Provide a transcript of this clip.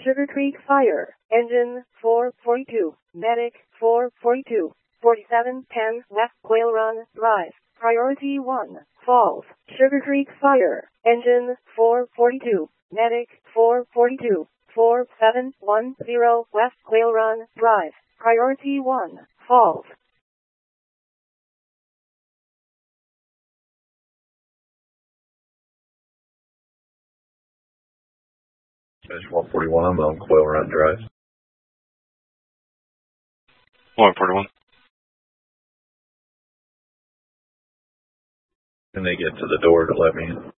Sugar Creek Fire, Engine 442, Medic 442, 4710 West Quail Run Drive, Priority 1, Falls. Sugar Creek Fire, Engine 442, Medic 442, 4710 West Quail Run Drive, Priority 1, Falls. Dispatch 141, I'm on Quail Run Drive. 141. Can they get to the door to let me in?